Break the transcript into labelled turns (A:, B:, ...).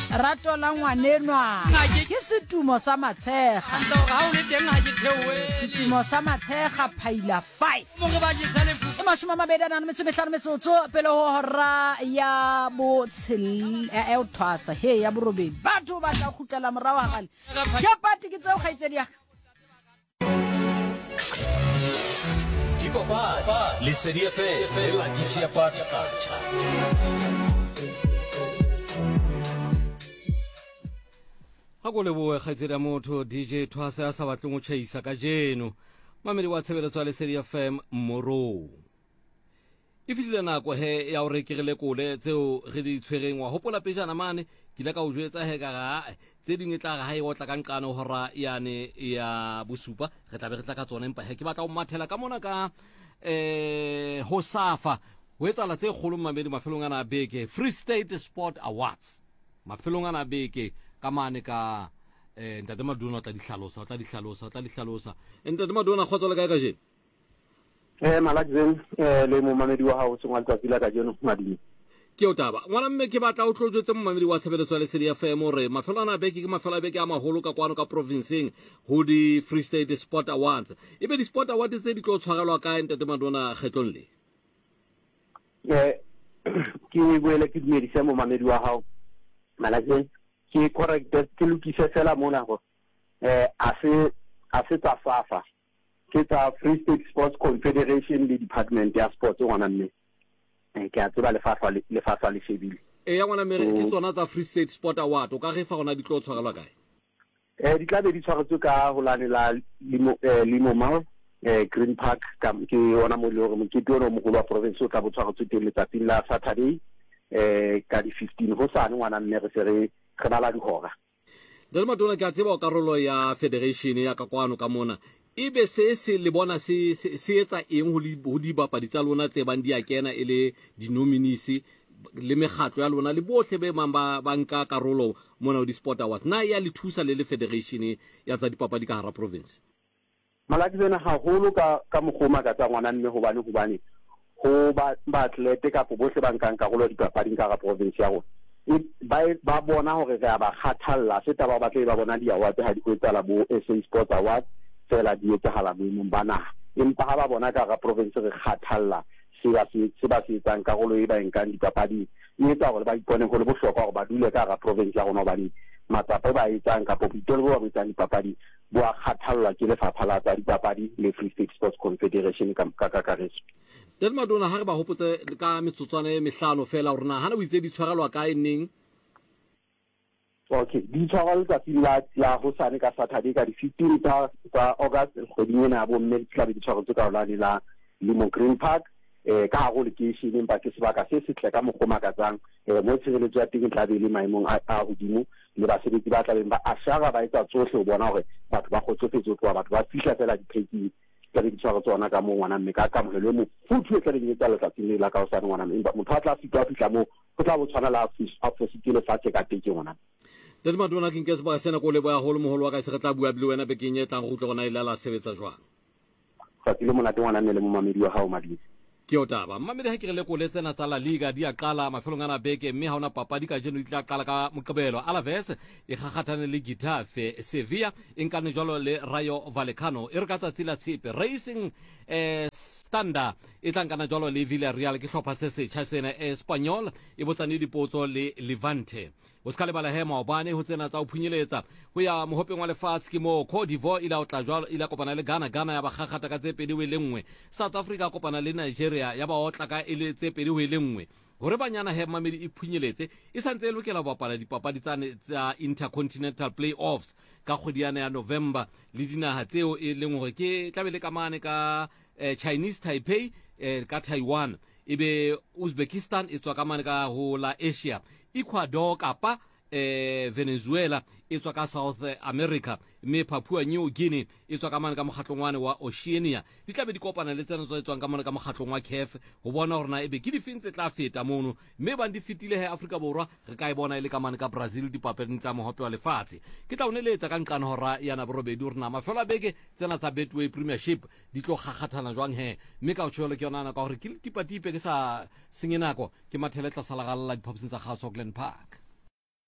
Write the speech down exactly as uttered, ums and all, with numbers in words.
A: rato la ngwanenwa ke setumo sa matshega setumo sa matshega phaila five e mashome a mabedi a nane metso e mehlano metsotso pele ho hora ya botshel e o thwasa he ya borobedi batho ba tla khutlela morawa gale ke pati ke tseo gaitsedi ya
B: Dikopa le Sedi F M la ditšea pata kacha
C: ga go leboe kgaitsedi ya motho D J Thwasa ya sa batleng o tšhaisa ka jeno mamedi wa tshebeletso ya Lesedi F M Moro e fitile nako he ya o rekegile kole tseo re di tshwereng wa hopola pejana mane ke la ka o jwetsa he ka ga tse dingwe tla ga e otla ka nkano hora yane ya bosupa re tla be re tla ka tsona empa he ke batla o mathela ka mona ka eh ho safa ho etsala tse kgolo mamedi mafelong ana beke Free State Sport Awards mafelong ana beke ka mane ka eh ntate Madona tla di hlalosa tla di hlalosa tla di hlalosa ntate Madona khotso le kae ka je
D: eh malakzen eh le mo mamedi wa hao tsongwa tsa pila ka jeno madini
C: ke o taba ngwana mme ke batla o tlojetse mo mamedi wa tshebeletso ya Lesedi F M re mafelo ana beke ke mafelo a beke a maholo ka kwano ka provinceng ho di Free State Sport Awards e be di Sport Awards tse di tlo tshwarelwa ka ntate Madona kgetlong le
D: eh ke boele ke dumedisa mo mamedi wa hao malakzen ke correct ke lokise fela mona go eh a se a se tsa fafa ke tsa Free State Sports Confederation le department ya sports ngwana mme eh ke a tseba le fafa le fafa le shebile
C: e ya ngwana mme ke tsona tsa Free State Sport Award o ka ge fa gona di tlo tshwarelwa kae
D: eh di tla be di tshwaretswe ka ho lanela limo eh limo mal eh Green Park ka ke ona mo le hore mo ke tlo mo go la province o tla bo tshwaretswe teng letsatsing la Saturday eh ka di fifteen ho sane ngwana mme re se re re bala di hora
C: Dale Madona ke a tseba o karolo ya federation ya ka kwano ka mona e be se se le bona se se etsa eng ho di bapadi tsa lona tse bang di a kena ele di nominees le megatlo ya lona le bohle be mang ba banka karolo mona di Sport Awards na ya le thusa le le federation ya tsa dipapadi ka hara province
D: malaki tsena haholo ka ka mogoma ka tsa ngwana mme ho bane ho bane ho ba ba atlete ka bohle ba nkang karolo dipapadi ka hara province ya rona ba ba bona hore re ba khathalla se taba ba tle ba bona di awards ha di go tsala bo S A Sports Awards tsela di etsahala mo bana empa ha ba bona ka ga province re khathalla se ba se se ba se tsang karolo e ba enkang dipapadi e etsa gore ba ipone go le bohlokwa gore ba dule ka ga province ya rona bani matsapo ba etsang ka popitolo ba ba etsang dipapadi bo a khathalla ke lefapha la tsa dipapadi le Free State Sports Confederation ka ka ka karetso
C: Dale Madona ha re ba hopotse ka metsotswana e mehlano fela rona hana o itse di tshwarelwa ka eneng
D: okay di tshwarelwa ka tsela ya ho sane ka Saturday ka di fifteen tsa tsa August kgweding ena bo mme tla be di tshwaretswe ka la la Limo Green Park eh ka go location empa ke sebaka se setle ka mogoma ka tsang eh mo tshireletso ya teng tla be le maemong a a hodimo le ba sebetsi ba tla beng ba ashara ba etsa tsohle ho bona hore batho ba kgotsofetse tloa batho ba fihla fela di-peki ka di tshwara tsona ka mo ngwana mme ka ka mohelo mo futhu e tla di etsa letsatsing le la ka o sa ngwana mme motho a tla fitwa fihla mo go tla bo tshwana la ofisitile fatshe ka teke ngwana
C: Dale Madona ke nke se ba sena go le boya holo moholo wa ka se re tla bua bile wena be ke nyetlang go tla gona ile la sebetsa jwang
D: fa tile mona te ngwana mme le mo mamedi wa hao madidi
C: ke o taba mamedi ha ke re le kole tsena tsa La Liga di a qala mafelong ana beke mme ha ona papadi ka jeno di tla qala ka Moqebelo Alaves e gagathane le Getafe Sevilla e nkane jwalo le Rayo Vallecano e re ka tsatsi la tshepe Racing eh Standard e tlankana jwalo le Villarreal ke hlopha se setjha sena Espanyol e botsane dipotso le Levante o ska le bala hema obane ho tsena tsa o phunyeletsa ho ya mohopeng wa lefatshe ke mo Cote d'Ivoire ila o tla jwalo ila kopana le Ghana Ghana ya ba gagata ka tse pedi we lengwe South Africa kopana le Nigeria ya ba otla ka ile tse pedi we lengwe hore banyana he mamedi e phunyeletse e santse e lokela ho bapala dipapadi tsa Intercontinental Playoffs ka kgwediana ya November le dinaha tseo e leng hore ke tlabele ka mane ka eh, Chinese Taipei eh, ka Taiwan ebe Uzbekistan e tswa ka mane ka ho la Asia Ecuador kapa eh Venezuela e tswa ka South America mme Papua New Guinea e tswa ka mane ka mogatlongwane wa Oceania di tla be di kopana le tsena tso tswang ka mane ka mogatlong wa C A F go bona hore na ebe ke di fintse tla feta mono mme ba di fitile he Africa borwa re ka e bona ile ka mane ka Brazil di papading tsa mohope wa lefatshe ke tla uneletsa ka nkana hora yana borobedi hore na mafela beke tsena tsa Betway Premiership di tlo gagathana jwang he mme ka o tsholo ke yona na ka hore ke tipatipe ke sa sengenako ke matheletla salagalla di phaposing tsa Gauteng Park.